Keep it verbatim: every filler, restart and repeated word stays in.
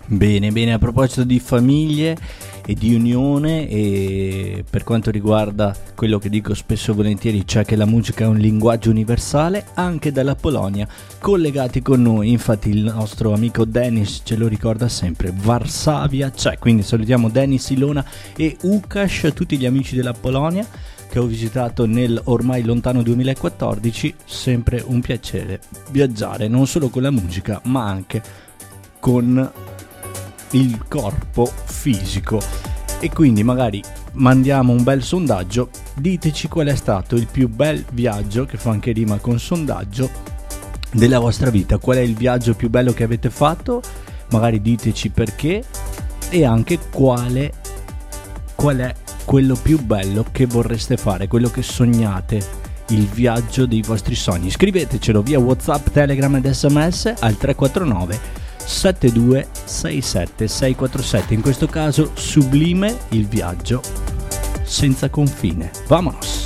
Bene, bene, a proposito di famiglie e di unione, e per quanto riguarda quello che dico spesso e volentieri, cioè che la musica è un linguaggio universale, anche dalla Polonia collegati con noi. Infatti il nostro amico Denis ce lo ricorda sempre, Varsavia c'è, quindi salutiamo Denis, Ilona e Łukasz, tutti gli amici della Polonia che ho visitato nel ormai lontano duemilaquattordici. Sempre un piacere viaggiare non solo con la musica ma anche con il corpo fisico. E quindi magari mandiamo un bel sondaggio, diteci qual è stato il più bel viaggio, che fa anche rima con sondaggio, della vostra vita. Qual è il viaggio più bello che avete fatto, magari diteci perché, e anche quale qual è quello più bello che vorreste fare, quello che sognate, il viaggio dei vostri sogni. Scrivetecelo via WhatsApp, Telegram ed sms al tre quattro nove sette due sei sette sei quattro sette. In questo caso sublime il viaggio senza confine. Vamonos!